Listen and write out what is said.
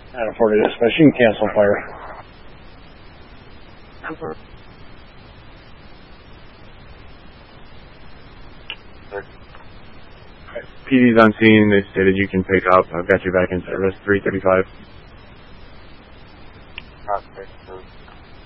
Adam 40 dispatch, you can cancel fire. PD's on scene. They stated you can pick up. I've got you back in service. 335. Okay.